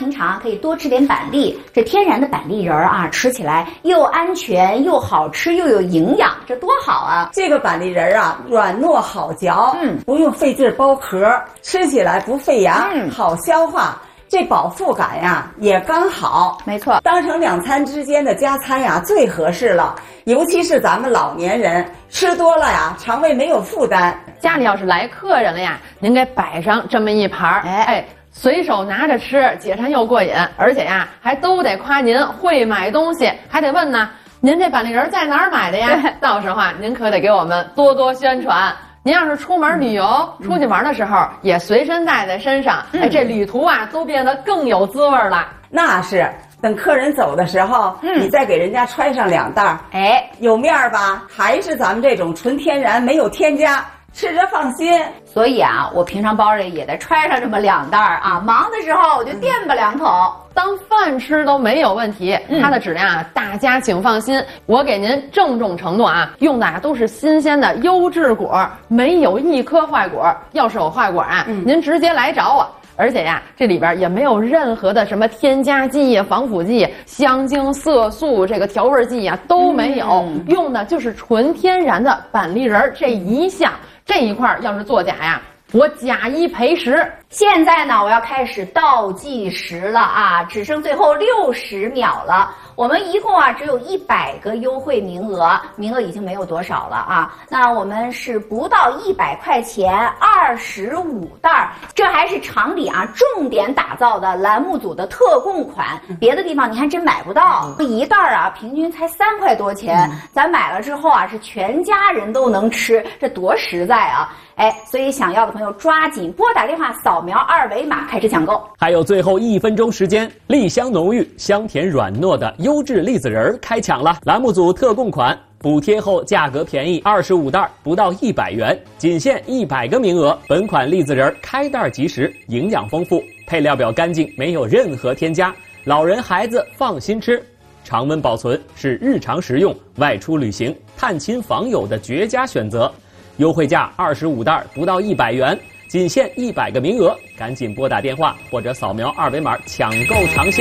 平常可以多吃点板栗，这天然的板栗仁啊，吃起来又安全又好吃又有营养，这多好啊！ 这个板栗仁啊，软糯好嚼，不用费劲剥壳，吃起来不费牙，好消化。这饱腹感呀也刚好， 没错， 当成2餐之间的加餐呀最合适了。尤其是咱们老年人吃多了呀，肠胃没有负担。 家里要是来客人了呀，您给摆上这么一盘，随手拿着吃，解馋又过瘾，而且呀还都得夸您会买东西，还得问呢，您这板栗仁在哪儿买的呀？到时候啊，您可得给我们多多宣传。您要是出门旅游、出去玩的时候，也随身带在身上，这旅途啊都变得更有滋味了。 那是，等客人走的时候，你再给人家揣上2袋，有面儿吧？还是咱们这种纯天然，没有添加，吃着放心。 所以啊，我平常包里也得揣上这么2袋啊，忙的时候我就垫吧2口。 当饭吃都没有问题，它的质量啊，大家请放心。我给您郑重承诺啊，用的啊都是新鲜的优质果，没有一颗坏果。要是有坏果啊，您直接来找我。而且呀，这里边也没有任何的什么添加剂、防腐剂、香精、色素，这个调味剂呀都没有，用的就是纯天然的板栗仁这一项。这一块要是作假呀，我假1赔10。 现在呢，我要开始倒计时了啊，只剩最后60秒了。我们一共啊只有100个优惠名额，名额已经没有多少了啊。那我们是不到100块钱25袋，这还是厂里啊重点打造的栏目组的特供款，别的地方你还真买不到。一袋啊平均才3块多钱，咱买了之后啊是全家人都能吃，这多实在啊！所以想要的朋友抓紧拨打电话扫描2维码开始抢购。 还有最后1分钟时间，栗香浓郁、香甜软糯的优质栗子仁开抢了！栏目组特供款，补贴后价格便宜，25袋不到100元，仅限100个名额。本款栗子仁开袋即食，营养丰富，配料表干净，没有任何添加，老人孩子放心吃。常温保存是日常食用、外出旅行、探亲访友的绝佳选择。优惠价25袋不到100元，仅限100个名额，赶紧拨打电话或者扫描2维码抢购尝鲜。